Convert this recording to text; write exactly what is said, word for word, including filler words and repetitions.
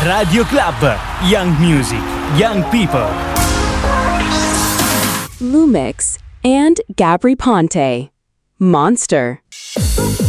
Radio Club. Young music, young people. Lumix and Gabry Ponte. Monster.